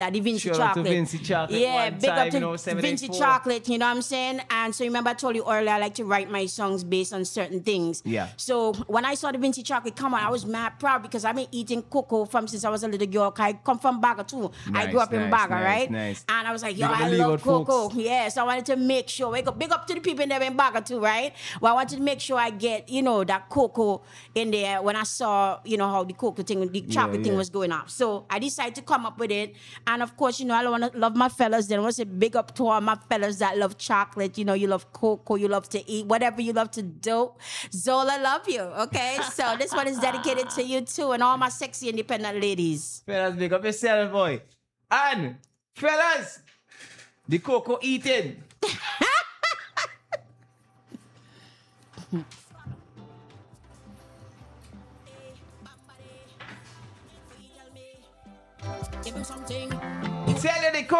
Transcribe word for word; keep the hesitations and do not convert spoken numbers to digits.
the Vinci Shout out to chocolate. Vinci chocolate. Yeah, one big time, up you to know, seven Vinci eight four. chocolate, you know what I'm saying? And so remember I told you earlier I like to write my songs based on certain things. Yeah. So when I saw the Vinci chocolate come on, I was mad proud because I've been eating cocoa from since I was a little girl. I come from Baga too. I Nice, grew up in nice, Baga, nice, right? nice. And I was like, yo, Big up I the love legal cocoa. folks. Yeah, so I wanted to make sure, wake up, big up to the people in there in Baga too, right? Well, I wanted to make sure I get, you know, that cocoa in there when I saw, you know, how the cocoa thing, the chocolate Yeah, thing yeah. was going up. So I decided to come up with it. And of course, you know, I want to love my fellas. Then I want to say big up to all my fellas that love chocolate. You know, you love cocoa, you love to eat, whatever you love to do. Zola love you, okay? So this one is dedicated to you too and all my sexy independent ladies. Fellas, big up yourself, boy. And, fellas, the cocoa eating. Give him something. Tell you the